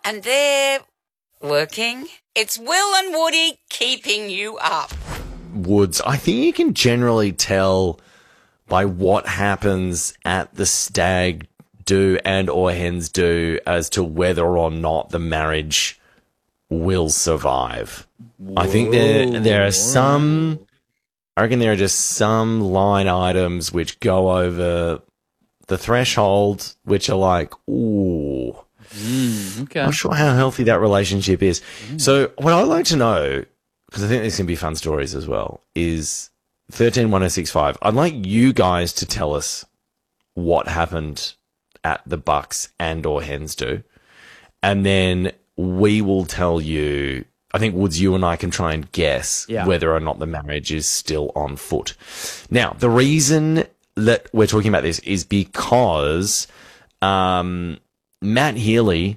And they're working. It's Will and Woody keeping you up. Woods, I think you can generally tell by what happens at the stag do and or hens do as to whether or not the marriage will survive. Whoa. I think there are some, I reckon there are just some line items which go over the threshold, which are like, ooh, okay. Not sure how healthy that relationship is. So what I'd like to know, because I think these can be fun stories as well, is 131065. I'd like you guys to tell us what happened at the Bucks and or hens do. And then we will tell you, I think, Woods, you and I can try and guess whether or not the marriage is still on foot. Now, the reason that we're talking about this is because Matt Healy